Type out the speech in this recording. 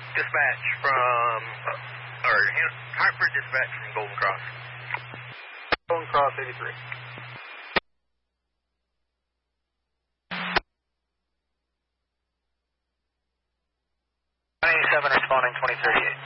Dispatch from, Hartford dispatch from Golden Cross. Golden Cross 83. Responding 2038.